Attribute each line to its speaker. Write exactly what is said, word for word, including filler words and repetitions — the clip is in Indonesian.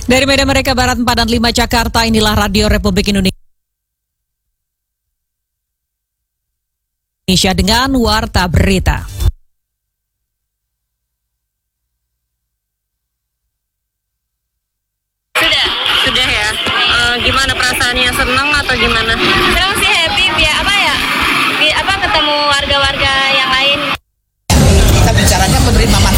Speaker 1: Dari Medan Merdeka Barat empat dan lima Jakarta, inilah Radio Republik Indonesia dengan Warta Berita.
Speaker 2: Sudah, sudah ya. Uh, gimana perasaannya, senang atau gimana?
Speaker 3: Senang sih, happy, biar apa ya? Biar apa ketemu warga-warga yang lain.
Speaker 4: Kita bicaranya menerima manfaat.